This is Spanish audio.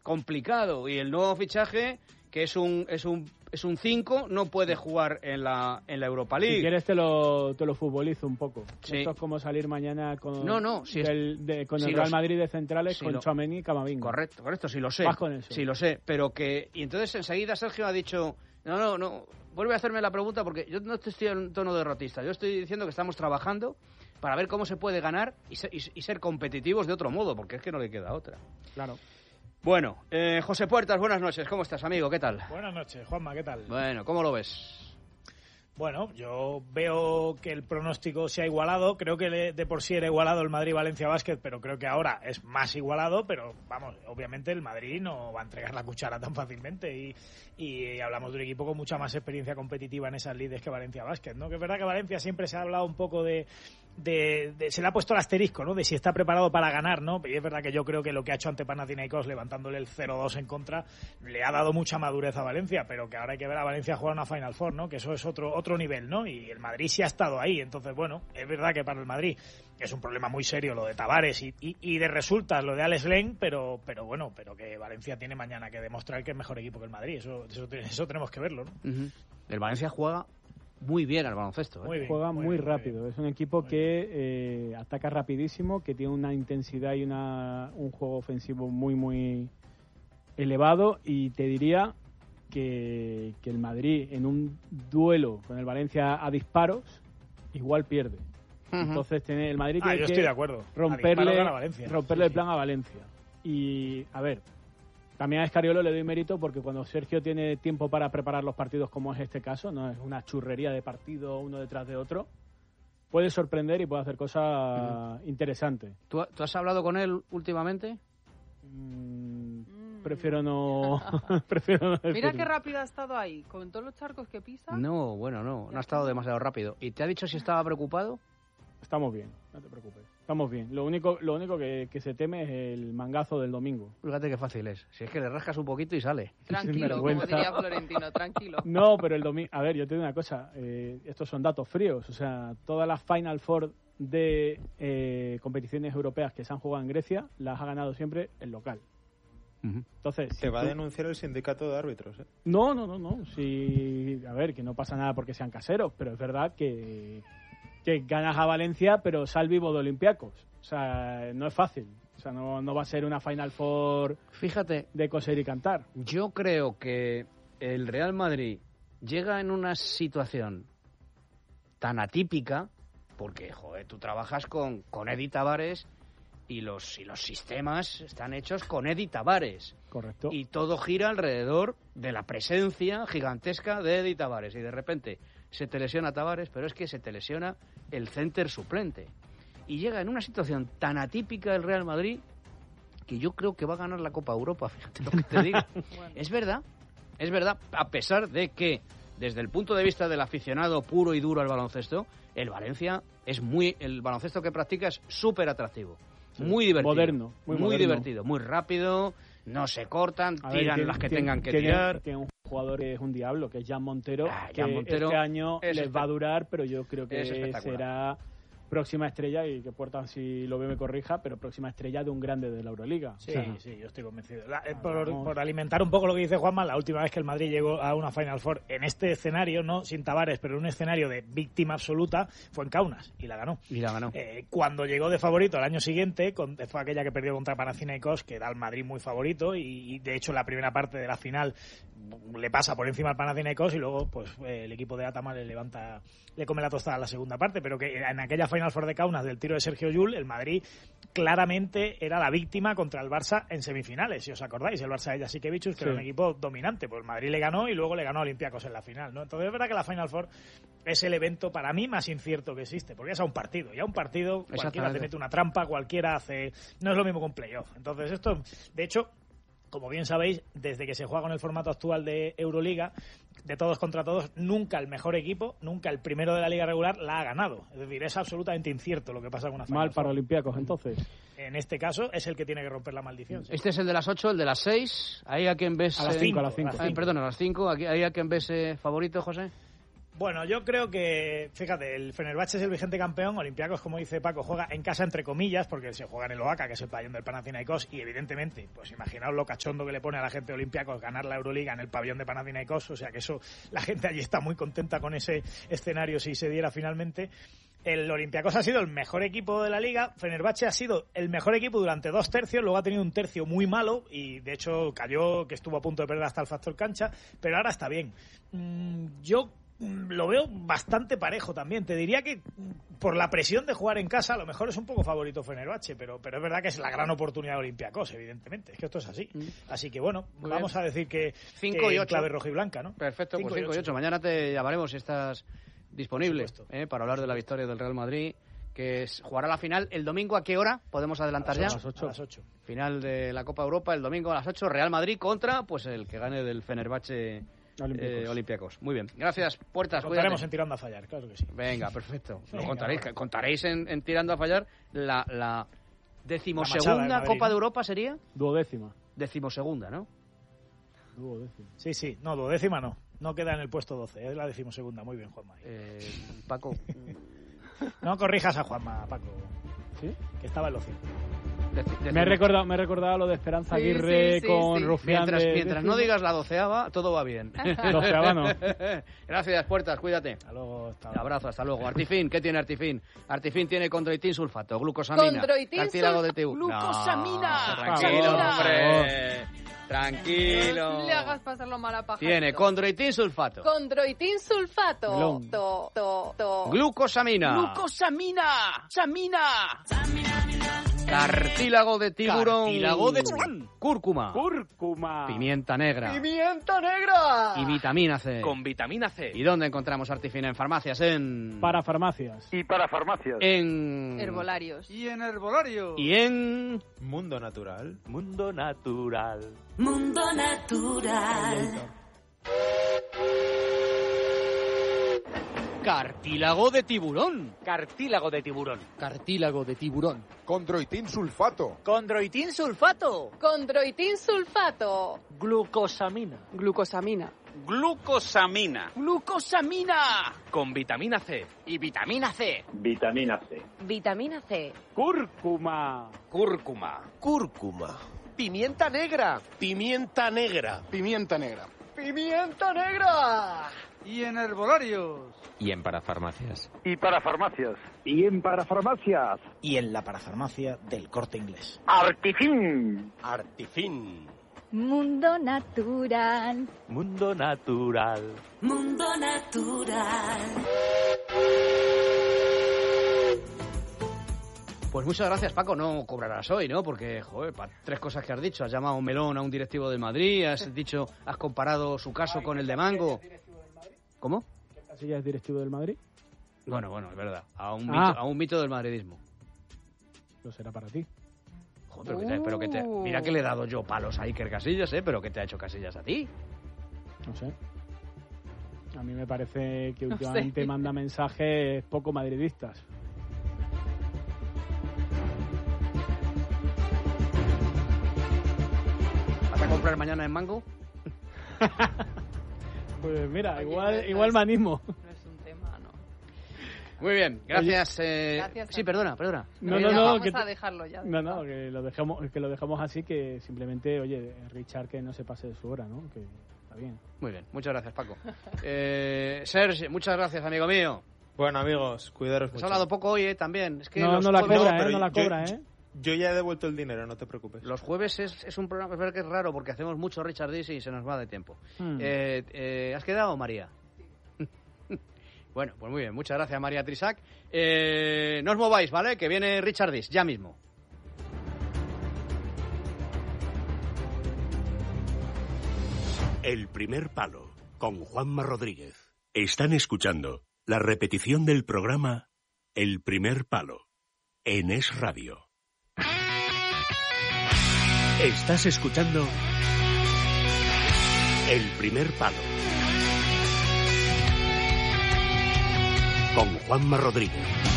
complicado. Y el nuevo fichaje, que es un 5, no puede jugar en la Europa League. Si quieres te lo futbolizo un poco. Sí. Esto es como salir mañana con, si con el Real Madrid de centrales, con Tchouaméni y Camavinga. Correcto, sí lo sé. Vas con eso. Sí lo sé, pero que... Y entonces enseguida Sergio ha dicho... No, vuelve a hacerme la pregunta porque yo no estoy en tono derrotista. Yo estoy diciendo que estamos trabajando para ver cómo se puede ganar y ser competitivos de otro modo, porque es que no le queda otra. Claro. Bueno, José Puertas, buenas noches. ¿Cómo estás, amigo? ¿Qué tal? Buenas noches, Juanma, ¿qué tal? Bueno, ¿cómo lo ves? Bueno, yo veo que el pronóstico se ha igualado. Creo que de por sí era igualado el Madrid-Valencia Basket, pero creo que ahora es más igualado. Pero vamos, obviamente el Madrid no va a entregar la cuchara tan fácilmente. Y hablamos de un equipo con mucha más experiencia competitiva en esas lides que Valencia Basket, ¿no? Que es verdad que Valencia siempre se ha hablado un poco se le ha puesto el asterisco, ¿no? De si está preparado para ganar, ¿no? Y es verdad que yo creo que lo que ha hecho ante Panathinaikos, levantándole el 0-2 en contra, le ha dado mucha madurez a Valencia, pero que ahora hay que ver a Valencia jugar una Final Four, ¿no? Que eso es otro nivel, ¿no? Y el Madrid sí ha estado ahí, entonces, bueno, es verdad que para el Madrid es un problema muy serio lo de Tavares y de resultas lo de Alex Len, pero que Valencia tiene mañana que demostrar que es mejor equipo que el Madrid, eso tenemos que verlo, ¿no? Uh-huh. El Valencia juega muy bien al baloncesto, ¿eh? Juega muy rápido. Es un equipo que ataca rapidísimo, que tiene una intensidad y un juego ofensivo muy elevado, y te diría que el Madrid en un duelo con el Valencia a disparos igual pierde. Uh-huh. Entonces el Madrid tiene yo estoy de acuerdo. romperle el sí. plan a Valencia. Y a ver, también a Escariolo le doy mérito porque cuando Sergio tiene tiempo para preparar los partidos, como es este caso, no es una churrería de partido uno detrás de otro, puede sorprender y puede hacer cosas interesantes. ¿Tú has hablado con él últimamente? Prefiero no decirlo. Mira qué rápido ha estado ahí, con todos los charcos que pisa. No ha estado demasiado rápido. ¿Y te ha dicho si estaba preocupado? Estamos bien, no te preocupes. Estamos bien. Lo único que se teme es el mangazo del domingo. Fíjate qué fácil es. Si es que le rascas un poquito y sale. Tranquilo, como diría Florentino, tranquilo. No, pero el domingo... A ver, yo te digo una cosa. Estos son datos fríos. O sea, todas las Final Four de competiciones europeas que se han jugado en Grecia las ha ganado siempre el local. Uh-huh. Entonces, te va a denunciar el sindicato de árbitros, ¿eh? No. Sí, a ver, que no pasa nada porque sean caseros, pero es verdad que ganas a Valencia, pero sal vivo de Olympiacos. O sea, no es fácil. O sea, no va a ser una Final Four, fíjate, de coser y cantar. Yo creo que el Real Madrid llega en una situación tan atípica, porque, joder, tú trabajas con Edi Tavares y los sistemas están hechos con Edi Tavares. Correcto. Y todo gira alrededor de la presencia gigantesca de Edi Tavares. Y de repente se te lesiona Tavares, pero es que se te lesiona el center suplente. Y llega en una situación tan atípica el Real Madrid que yo creo que va a ganar la Copa Europa, fíjate lo que te digo. Bueno. Es verdad, a pesar de que desde el punto de vista del aficionado puro y duro al baloncesto, el Valencia el baloncesto que practica es súper atractivo, sí, muy divertido, moderno, muy divertido, muy rápido, no se cortan, tiran las que tengan que tirar. Tiene un jugador que es un diablo, que es Jan Montero, este año les va a durar, pero yo creo que será próxima estrella, y que Puertas, si lo ve, me corrija, pero próxima estrella de un grande de la Euroliga. Sí, yo estoy convencido. Por alimentar un poco lo que dice Juanma, la última vez que el Madrid llegó a una Final Four en este escenario, no sin Tavares, pero en un escenario de víctima absoluta, fue en Kaunas, y la ganó. Cuando llegó de favorito al año siguiente, fue aquella que perdió contra Panathinaikos, que era el Madrid muy favorito, y de hecho la primera parte de la final le pasa por encima al Panathinaikos, y luego pues el equipo de Atama le come la tostada a la segunda parte, pero que en aquella Final Four de Kaunas del tiro de Sergio Llull, el Madrid claramente era la víctima contra el Barça en semifinales, si os acordáis, el Barça de Jasikevičius, que era un equipo dominante, pues el Madrid le ganó y luego le ganó a Olympiacos en la final, ¿no? Entonces es verdad que la Final Four es el evento para mí más incierto que existe, porque es a un partido, y a un partido cualquiera te mete una trampa, cualquiera no es lo mismo que un playoff. Entonces esto, de hecho, como bien sabéis, desde que se juega con el formato actual de Euroliga, de todos contra todos, nunca el mejor equipo, nunca el primero de la liga regular la ha ganado. Es decir, es absolutamente incierto lo que pasa con una Final Mal para Olympiacos, entonces. En este caso es el que tiene que romper la maldición. ¿Sí? Este es el de las 8, el de las 6. ¿Ahí a quién ves? A las 5. Perdón, a las 5. ¿Ahí a quién ves favorito, José? Bueno, yo creo que, fíjate, el Fenerbahce es el vigente campeón, Olympiacos, como dice Paco, juega en casa entre comillas, porque se juega en el Oaca, que es el pabellón del Panathinaikos, y evidentemente, pues imaginaos lo cachondo que le pone a la gente de Olympiacos ganar la Euroliga en el pabellón de Panathinaikos, o sea que eso, la gente allí está muy contenta con ese escenario si se diera finalmente. El Olympiacos ha sido el mejor equipo de la liga, Fenerbahce ha sido el mejor equipo durante 2 tercios, luego ha tenido un tercio muy malo y de hecho cayó, que estuvo a punto de perder hasta el factor cancha, pero ahora está bien. Yo lo veo bastante parejo también. Te diría que por la presión de jugar en casa a lo mejor es un poco favorito Fenerbahce, pero es verdad que es la gran oportunidad de Olympiacos, evidentemente. Es que esto es así. Así que bueno, muy vamos bien. A decir que 5 y 8. clave roja y blanca, ¿no? Perfecto, pues 5 y 8. Mañana te llamaremos si estás disponible para hablar de la victoria del Real Madrid, que jugará la final el domingo. ¿A qué hora? ¿Podemos adelantar ya? A las 8. Final de la Copa Europa el domingo a las 8. Real Madrid contra pues el que gane del Fenerbahce Olympiacos. Muy bien. Gracias, Puertas. Contaremos en Tirando a Fallar, claro que sí. Venga, perfecto. Lo Venga, contaréis. bueno. Contaréis en Tirando a Fallar la decimosegunda Copa de Europa, ¿sería? 12ª. 12ª, ¿no? 12ª. Sí. No, 12ª no. No queda en el puesto 12. Es la 12ª. Muy bien, Juanma. Paco. No corrijas a Juanma, Paco. ¿Sí? Que estaba en lo cierto. Me he recordado lo de Esperanza Aguirre con Rufián. Mientras no digas la 12ª, todo va bien. 12ª no. Gracias, Puertas, cuídate. Hasta luego. Abrazo, hasta luego. Artifin, ¿qué tiene Artifin? Artifin tiene condroitin sulfato, glucosamina, cartílago de tiburón. ¡Glucosamina! Tranquilo, hombre. Tranquilo. No le hagas pasarlo mal a pajarito. Tiene condroitin sulfato. Condroitin sulfato. Glucosamina. ¡Glucosamina! ¡Samina! Cartílago de tiburón. Cartílago de tiburón. Cúrcuma. Pimienta negra. ¡Pimienta negra! Y vitamina C. Con vitamina C. ¿Y dónde encontramos Artifin? En farmacias, en... Parafarmacias. Y para farmacias. En... Herbolarios. Y en herbolario. Y en... Mundo Natural. Mundo Natural. Mundo Natural. Cartílago de tiburón. Cartílago de tiburón. Cartílago de tiburón. Condroitin sulfato. Condroitin sulfato. Condroitin sulfato. Glucosamina. Glucosamina. Glucosamina. Glucosamina. Con vitamina C. Y vitamina C. Vitamina C. Vitamina C. Cúrcuma. Cúrcuma. Cúrcuma. Pimienta negra. Pimienta negra. Pimienta negra. ¡Pimienta negra! Y en herbolarios. Y en parafarmacias. Y para farmacias. Y en parafarmacias. Y en la parafarmacia del Corte Inglés. Artifin. Artifin. Mundo Natural. Mundo Natural. Mundo Natural. Pues muchas gracias, Paco. No cobrarás hoy, ¿no? Porque, joder, para 3 cosas que has dicho. Has llamado melón a un directivo del Madrid, has comparado su caso con el de Mango. ¿Cómo? ¿Qué Casillas es directivo del Madrid? Bueno, es verdad. A un mito del madridismo. Lo será para ti. Joder, mira que le he dado yo palos a Iker Casillas, pero ¿qué te ha hecho Casillas a ti? No sé. A mí me parece que últimamente manda mensajes poco madridistas. ¿Vas a comprar mañana en Mango? Pues mira, igual me animo. No es un tema, no. Muy bien, gracias. Gracias sí, perdona. No, vamos a dejarlo ya. No, que lo dejamos así, que simplemente, oye, Richard que no se pase de su hora, ¿no? Que está bien. Muy bien, muchas gracias, Paco. Serge, muchas gracias, amigo mío. Bueno, amigos, cuidaros mucho. Has hablado poco hoy, también. Es que no la cobra, Yo ya he devuelto el dinero, no te preocupes. Los jueves es un programa, es verdad que es raro porque hacemos mucho Richard Dis y se nos va de tiempo. ¿Has quedado, María? Bueno, pues muy bien, muchas gracias, María Trisac. No os mováis, ¿vale? Que viene Richard Dis, ya mismo. El primer palo, con Juanma Rodríguez. Están escuchando la repetición del programa El primer palo, en Es Radio. Estás escuchando El primer palo, con Juanma Rodríguez.